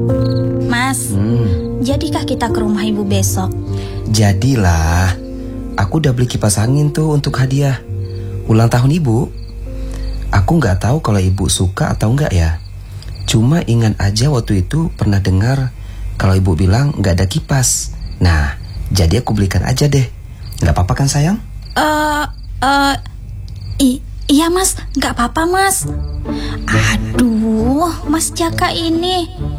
Mas, jadikah kita ke rumah ibu besok? Jadilah. Aku udah beli kipas angin tuh untuk hadiah ulang tahun ibu. Aku gak tahu kalau ibu suka atau enggak ya. Cuma ingat aja waktu itu pernah dengar kalau ibu bilang gak ada kipas. Nah, jadi aku belikan aja deh. Gak apa-apa kan sayang? Iya mas, gak apa-apa mas. Aduh, Mas Jaka ini